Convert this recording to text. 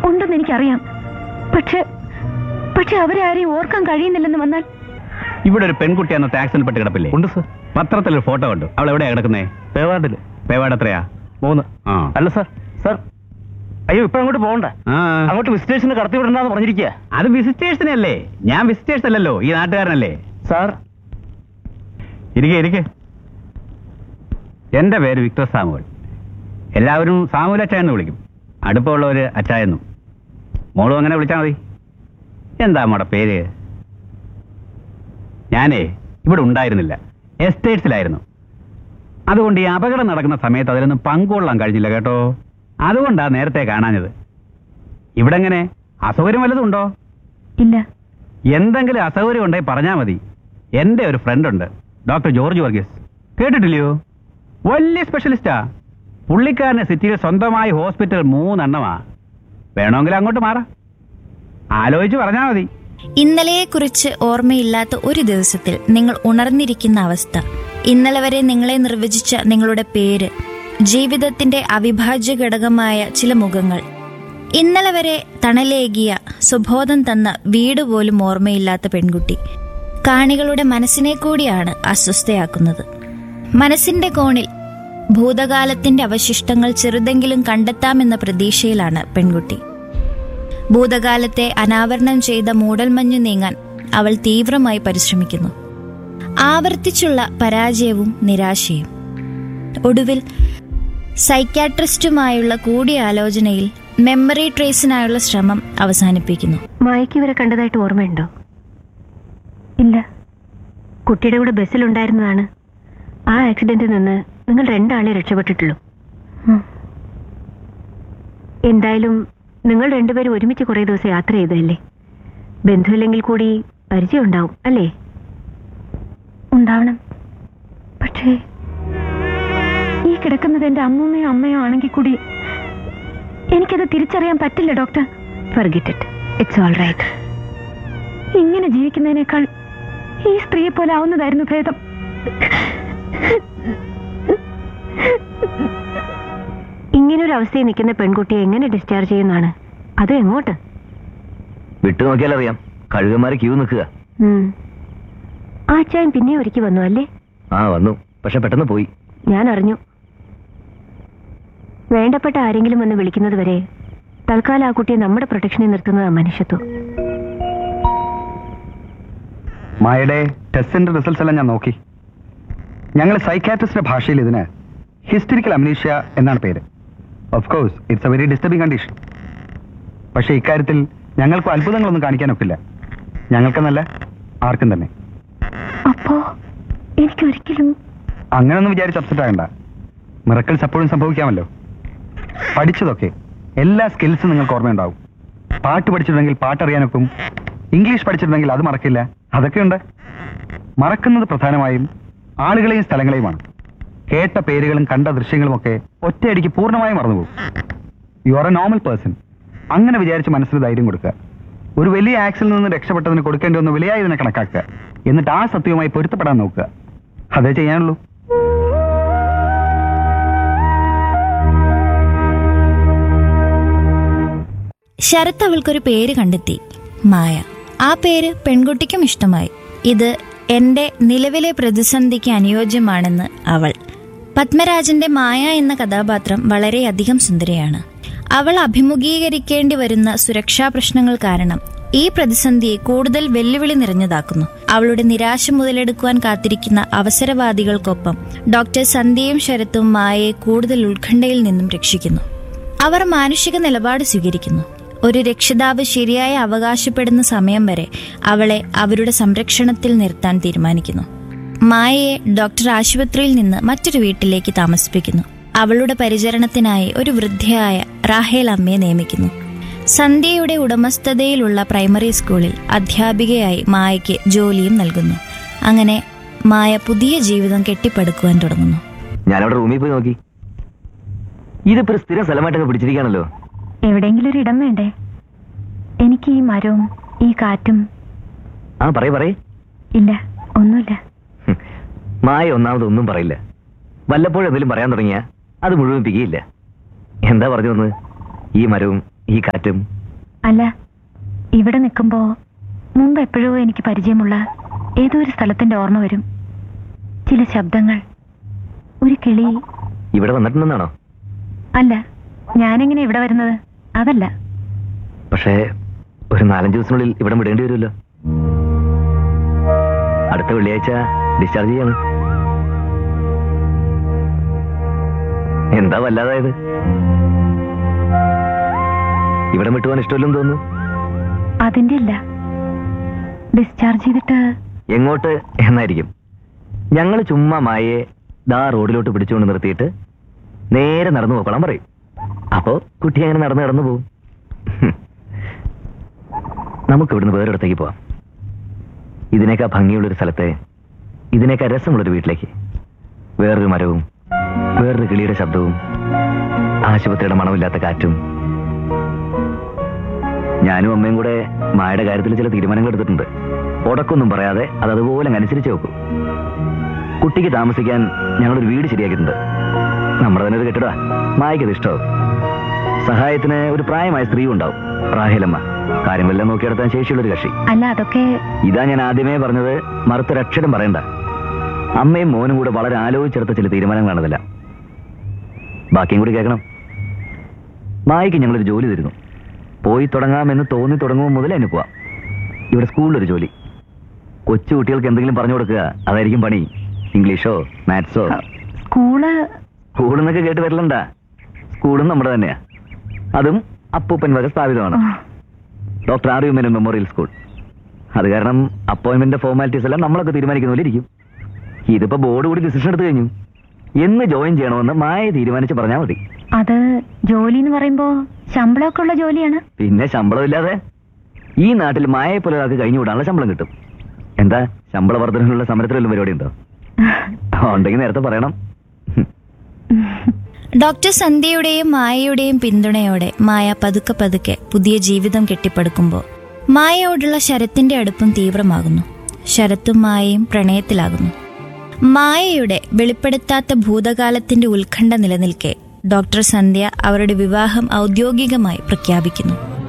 ഉണ്ടെന്ന് എനിക്കറിയാം. പക്ഷെ അവരെ ആരെയും ഓർക്കാൻ കഴിയുന്നില്ലെന്ന് വന്നാൽ. ഇവിടെ ഒരു പെൺകുട്ടി അന്നത്തെ ആക്സിഡന്റ് പെട്ട് കിടപ്പില്ലേ? ഉണ്ട് സർ. പത്രത്തിലൊരു ഫോട്ടോ ഉണ്ട്. അവൾ എവിടെയാ കിടക്കുന്നേ? പേവാർഡില്. പേവാർഡ് എത്രയാ? 3. ആ. അല്ല സർ, അയ്യോ ഇപ്പൊ അങ്ങോട്ട് പോകണ്ട. അങ്ങോട്ട് വിസിറ്റേഴ്സിന് കടത്തി വിടണ്ടെന്ന് പറഞ്ഞിരിക്കുക. അത് വിസിറ്റേഴ്സിനല്ലേ, ഞാൻ വിസിറ്റേഴ്സ് അല്ലല്ലോ, ഈ നാട്ടുകാരനല്ലേ. സാർ ഇരിക്കെ. എന്റെ പേര് വിക്ടർ സാമുവൽ. എല്ലാവരും സാമുവൽ അച്ചായെന്ന് വിളിക്കും. അടുപ്പമുള്ളവര് അച്ചായെന്നും. മോളും അങ്ങനെ വിളിച്ചാൽ മതി. എന്താ മോടെ പേര്? ഞാനേ ഇവിടെ ഉണ്ടായിരുന്നില്ല, എസ്റ്റേറ്റ്സിലായിരുന്നു. അതുകൊണ്ട് ഈ അപകടം നടക്കുന്ന സമയത്ത് അതിലൊന്നും പങ്കുകൊള്ളാൻ കഴിഞ്ഞില്ല കേട്ടോ. അതുകൊണ്ടാ നേരത്തെ കാണാഞ്ഞത്. ഇവിടെ എങ്ങനെ അസൗകര്യം വല്ലതും ഉണ്ടോ? ഇല്ല. എന്തെങ്കിലും അസൗകര്യം ഉണ്ടെങ്കിൽ പറഞ്ഞാൽ മതി. എന്റെ ഒരു ഫ്രണ്ട് ഉണ്ട്, ഡോക്ടർ ജോർജ് വർഗീസ്. കേട്ടിട്ടില്ലയോ? വലിയ സ്പെഷ്യലിസ്റ്റാ. പുള്ളിക്കാരന് സിറ്റിയിൽ സ്വന്തമായി ഹോസ്പിറ്റൽ 3 എണ്ണമാ. വേണമെങ്കിൽ അങ്ങോട്ട് മാറാം. ആലോചിച്ച് പറഞ്ഞാൽ മതി. ഇന്നലെയെക്കുറിച്ച് ഓർമ്മയില്ലാത്ത ഒരു ദിവസത്തിൽ നിങ്ങൾ ഉണർന്നിരിക്കുന്ന അവസ്ഥ, ഇന്നലെ വരെ നിങ്ങളെ നിർവചിച്ച നിങ്ങളുടെ പേര്, ജീവിതത്തിന്റെ അവിഭാജ്യ ഘടകമായ ചില മുഖങ്ങൾ, ഇന്നലെ വരെ തണലേകിയ സുബോധം തന്ന വീട് പോലും ഓർമ്മയില്ലാത്ത പെൺകുട്ടി കാണികളുടെ മനസ്സിനെ കൂടിയാണ് അസ്വസ്ഥയാക്കുന്നത്. മനസ്സിന്റെ കോണിൽ ഭൂതകാലത്തിന്റെ അവശിഷ്ടങ്ങൾ ചെറുതെങ്കിലും കണ്ടെത്താമെന്ന പ്രതീക്ഷയിലാണ് പെൺകുട്ടി. ഭൂതകാലത്തെ അനാവരണം ചെയ്ത മൂടൽമഞ്ഞു നീങ്ങാൻ അവൾ തീവ്രമായി പരിശ്രമിക്കുന്നു. ആവർത്തിച്ചുള്ള പരാജയവും നിരാശയും. ഒടുവിൽ സൈക്യാട്രിസ്റ്റുമായുള്ള കൂടിയാലോചനയിൽ മെമ്മറി ട്രേസിനായുള്ള ശ്രമം അവസാനിപ്പിക്കുന്നു. മായയ്ക്ക് ഇവരെ കണ്ടതായിട്ട് ഓർമ്മയുണ്ടോ? ഇല്ല. കുട്ടിയുടെ കൂടെ ബസ്സിലുണ്ടായിരുന്നതാണ്. ആ ആക്സിഡന്റിൽ നിന്ന് നിങ്ങൾ 2 ആളെ രക്ഷപ്പെട്ടിട്ടുള്ളൂ. എന്തായാലും നിങ്ങൾ 2 പേരും ഒരുമിച്ച് കുറേ ദിവസം യാത്ര ചെയ്തതല്ലേ? ബന്ധുവില്ലെങ്കിൽ കൂടി പരിചയം ഉണ്ടാവും അല്ലേ? ഉണ്ടാവണം. പക്ഷേ ഈ കിടക്കുന്നത് എന്റെ അമ്മൂമ്മയോ അമ്മയോ ആണെങ്കിൽ കൂടി എനിക്കത് തിരിച്ചറിയാൻ പറ്റില്ല doctor. Forget it. It's all right. ഇങ്ങനെ ജീവിക്കുന്നതിനേക്കാൾ ഈ സ്ത്രീയെ പോലെ ആവുന്നതായിരുന്നു ഭേദം. ഇങ്ങനൊരു അവസ്ഥയിൽ നിൽക്കുന്ന പെൺകുട്ടിയെ എങ്ങനെ ഡിസ്ചാർജ് ചെയ്യുന്നതാണ്? അത് എങ്ങോട്ട്? വിട്ടു നോക്കിയാലറിയാം. കഴുകന്മാരെ ക്യൂ നിൽക്കുക. ആ അച്ചായൻ പിന്നെ ഒരിക്കൽ വന്നു അല്ലേ? ആ വന്നു, പക്ഷെ പെട്ടെന്ന് പോയി. ഞാൻ അറിഞ്ഞു. വേണ്ടപ്പെട്ട ആരെങ്കിലും വന്ന് വിളിക്കുന്നത് വരെ തൽക്കാലം ആ കുട്ടിയെ നമ്മുടെ പ്രൊട്ടക്ഷനിൽ നിർത്തുന്നത് മനുഷ്യത്വം. മായയുടെ ടെസ്റ്റിന്റെ റിസൾട്ട്സ് എല്ലാം ഞാൻ നോക്കി. ഞങ്ങൾ സൈക്കാട്രിസ്റ്റിന്റെ ഭാഷയിൽ ഇതിന് ഹിസ്റ്ററിക്കൽ അംനീഷ്യ എന്നാണ് പേര്. Of course it's A very disturbing condition. പക്ഷേ ഇക്കാര്യത്തിൽ ഞങ്ങൾക്ക് അത്ഭുതങ്ങളൊന്നും കാണിക്കാനൊക്കില്ല. ഞങ്ങൾക്കെന്നല്ല, ആർക്കും തന്നെ. അപ്പോ എനിക്കൊരിക്കലും അങ്ങനൊന്നും വിചാരിച്ച് അപ്സെറ്റ് ആകണ്ട. മിറക്കിൾസ് എപ്പോഴും സംഭവിക്കാമല്ലോ. പഠിച്ചതൊക്കെ, എല്ലാ സ്കിൽസും നിങ്ങൾക്ക് ഓർമ്മയുണ്ടാവും. പാട്ട് പഠിച്ചിട്ടുണ്ടെങ്കിൽ പാട്ടറിയാനൊക്കും. ഇംഗ്ലീഷ് പഠിച്ചിട്ടുണ്ടെങ്കിൽ അത് മറക്കില്ല. അതൊക്കെയുണ്ട്. മറക്കുന്നത് പ്രധാനമായും ആളുകളെയും സ്ഥലങ്ങളെയുമാണ്. കേട്ട പേരുകളും കണ്ട ദൃശ്യങ്ങളും ഒക്കെ ഒറ്റയടിക്ക് പൂർണ്ണമായും മറന്നുപോകും. You are A normal person. അങ്ങനെ വിചാരിച്ച് മനസ്സിന് ധൈര്യം കൊടുക്കുക. ഒരു വലിയ ആക്സിഡന്റിൽ നിന്ന് രക്ഷപ്പെട്ടതിന് കൊടുക്കേണ്ടി വന്ന വിലയായി ഇതിനെ കണക്കാക്കുക. എന്നിട്ട് ആ സത്യവുമായി പൊരുത്തപ്പെടാൻ നോക്കുക. അതേ ചെയ്യാനുള്ളൂ. ശരത്ത് അവൾക്കൊരു പേര് കണ്ടെത്തി, മായ. ആ പേര് പെൺകുട്ടിക്കും ഇഷ്ടമായി. ഇത് എന്റെ നിലവിലെ പ്രതിസന്ധിക്ക് അനുയോജ്യമാണെന്ന് അവൾ. പത്മരാജന്റെ മായ എന്ന കഥാപാത്രം വളരെയധികം സുന്ദരിയാണ്. അവൾ അഭിമുഖീകരിക്കേണ്ടി വരുന്ന സുരക്ഷാ പ്രശ്നങ്ങൾ കാരണം ഈ പ്രതിസന്ധിയെ കൂടുതൽ വെല്ലുവിളി നിറഞ്ഞതാക്കുന്നു. അവളുടെ നിരാശ മുതലെടുക്കുവാൻ കാത്തിരിക്കുന്ന അവസരവാദികൾക്കൊപ്പം ഡോക്ടർ സന്ധ്യയും ശരത്തും മായയെ കൂടുതൽ ഉത്കണ്ഠയിൽ നിന്നും രക്ഷിക്കുന്നു. അവർ മാനുഷിക നിലപാട് സ്വീകരിക്കുന്നു. ഒരു രക്ഷിതാവ് ശരിയായി അവകാശപ്പെടുന്ന സമയം വരെ അവളെ അവരുടെ സംരക്ഷണത്തിൽ നിർത്താൻ തീരുമാനിക്കുന്നു. മായയെ ഡോക്ടർ ആശുപത്രിയിൽ നിന്ന് മറ്റൊരു വീട്ടിലേക്ക് താമസിപ്പിക്കുന്നു. അവളുടെ പരിചരണത്തിനായി ഒരു വൃദ്ധയായ റാഹേൽ അമ്മയെ നിയമിക്കുന്നു. സന്ധ്യയുടെ ഉടമസ്ഥതയിലുള്ള പ്രൈമറി സ്കൂളിൽ അധ്യാപികയായി മായയ്ക്ക് ജോലിയും നൽകുന്നു. അങ്ങനെ മായ പുതിയ ജീവിതം കെട്ടിപ്പടുക്കുവാൻ തുടങ്ങുന്നു. ഞാനവിടെ റൂമിൽ പോയി നോക്കി. ഇതിപ്പോ സ്ഥിരം സ്ഥലമായിട്ടൊക്കെ പിടിച്ചിരിക്കുകയാണല്ലോ. എവിടെയെങ്കിലും ഒരു ഇടം വേണ്ടേ? എനിക്ക് ഈ മരവും ഈ കാറ്റും. ആ പറയേ. ഇല്ല, ഒന്നുമില്ല. മായ ഒന്നാമതൊന്നും പറയില്ല. വല്ലപ്പോഴും എന്തെങ്കിലും പറയാൻ തുടങ്ങിയ അത് മുഴുവൻ പികയില്ല. എന്താ പറഞ്ഞു വന്നത്? ഈ മരവും ഈ കാറ്റും? അല്ല, ഇവിടെ നിൽക്കുമ്പോ മുമ്പ് എപ്പോഴോ എനിക്ക് പരിചയമുള്ള ഏതോ ഒരു സ്ഥലത്തിന്റെ ഓർമ്മ വരും. ചില ശബ്ദങ്ങൾ, ഒരു കിളി. ഇവിടെ വന്നിട്ടുണ്ടെന്നാണോ? അല്ല, ഞാനെങ്ങനെ ഇവിടെ വരുന്നത്? അതല്ല. പക്ഷേ ഒരു 4-5 ദിവസത്തിനുള്ളിൽ ഇവിടെ വിടേണ്ടി വരുമല്ലോ. അടുത്ത വെള്ളിയാഴ്ച ഡിസ്ചാർജ് ചെയ്യാണ്. എന്താ വല്ലാതായത്? ഇവിടെ വിട്ടുപോകാൻ ഇഷ്ടമില്ലെന്ന് തോന്നുന്നു. അതിന്റെ ഇല്ല, ഡിസ്ചാർജ് ചെയ്തിട്ട് എങ്ങോട്ട് എന്നായിരിക്കും. ഞങ്ങൾ ചുമ്മാ മായയെ ദാ റോഡിലോട്ട് പിടിച്ചുകൊണ്ട് നിർത്തിയിട്ട് നേരെ നടന്നു പോക്കോളാൻ പറയും. അപ്പോ കുട്ടി അങ്ങനെ നടന്നു പോകും. നമുക്ക് ഇവിടുന്ന് വേറൊരിടത്തേക്ക് പോവാം. ഇതിനേക്കാൾ ഭംഗിയുള്ളൊരു സ്ഥലത്തെ, ഇതിനേക്കാൾ രസമുള്ളൊരു വീട്ടിലേക്ക്. വേറൊരു മരവും വേറൊരു കിളിയുടെ ശബ്ദവും ആശുപത്രിയുടെ മണമില്ലാത്ത കാറ്റും. ഞാനും അമ്മയും കൂടെ മായയുടെ കാര്യത്തിൽ ചില തീരുമാനങ്ങൾ എടുത്തിട്ടുണ്ട്. ഉടക്കൊന്നും പറയാതെ അതുപോലെ അനുസരിച്ച് വെക്കും. കുട്ടിക്ക് താമസിക്കാൻ ഞങ്ങളൊരു വീട് ശരിയാക്കിയിട്ടുണ്ട്. നമ്മുടെ തന്നെ ഒരു കെട്ടിട. മായക്കത് ഇഷ്ടമാവും. സഹായത്തിന് ഒരു പ്രായമായ സ്ത്രീ ഉണ്ടാവും, റാഹേലമ്മ. കാര്യങ്ങളെല്ലാം നോക്കിയെടുത്താൻ ശേഷിയുള്ളൊരു കക്ഷി. അല്ല, അതൊക്കെ ഇതാ ഞാൻ ആദ്യമേ പറഞ്ഞത്. മറുത്തൊരക്ഷരം പറയണ്ട. അമ്മയും മോനും കൂടെ വളരെ ആലോചിച്ചെടുത്ത ചില തീരുമാനങ്ങളാണതല്ല. ബാക്കിയും കൂടി കേൾക്കണം. മായയ്ക്ക് ഞങ്ങളൊരു ജോലി തരുന്നു. പോയി തുടങ്ങാമെന്ന് തോന്നി തുടങ്ങുമ്പോൾ മുതൽ അതിന് പോവാം. ഇവിടെ സ്കൂളിലൊരു ജോലി. കൊച്ചു കുട്ടികൾക്ക് എന്തെങ്കിലും പറഞ്ഞു കൊടുക്കുക, അതായിരിക്കും പണി. ഇംഗ്ലീഷോ മാത്സോ. സ്കൂളെന്നൊക്കെ കേട്ട് വരലണ്ട. സ്കൂളും നമ്മുടെ തന്നെയാ. അതും അപ്പൂപ്പൻ വക സ്ഥാപിതമാണ്. Doctor are you Menon memorial school. അത് കാരണം അപ്പോയിന്റ്മെന്റ് ഫോർമാലിറ്റീസ് എല്ലാം നമ്മളൊക്കെ തീരുമാനിക്കുന്ന പോലെ ഇരിക്കും. ഇതിപ്പോ ബോർഡ് കൂടി ഡിസിഷൻ എടുത്തു കഴിഞ്ഞു. എന്ന് ജോയിൻ ചെയ്യണമെന്ന് മായ തീരുമാനിച്ച് പറഞ്ഞാൽ മതി. അത് ജോലി എന്ന് പറയുമ്പോ ശമ്പളമൊക്കെ ഉള്ള ജോലിയാണ്. പിന്നെ ശമ്പളം ഇല്ലാതെ ഈ നാട്ടിൽ മായയെ പോലെ ഒരാൾക്ക് കഴിഞ്ഞു വിടാനുള്ള ശമ്പളം കിട്ടും. എന്താ ശമ്പള വർധനയുള്ള സമരത്തിലുള്ള പരിപാടി ഉണ്ടോ? ഉണ്ടെങ്കിൽ നേരത്തെ പറയണം. ഡോക്ടർ സന്ധ്യയുടെയും മായയുടെയും പിന്തുണയോടെ മായ പതുക്കെ പതുക്കെ പുതിയ ജീവിതം കെട്ടിപ്പടുക്കുമ്പോൾ മായയോടുള്ള ശരത്തിന്റെ അടുപ്പം തീവ്രമാകുന്നു. ശരത്തും മായയും പ്രണയത്തിലാകുന്നു. മായയുടെ വെളിപ്പെടുത്താത്ത ഭൂതകാലത്തിന്റെ ഉത്കണ്ഠ നിലനിൽക്കെ ഡോക്ടർ സന്ധ്യ അവരുടെ വിവാഹം ഔദ്യോഗികമായി പ്രഖ്യാപിക്കുന്നു.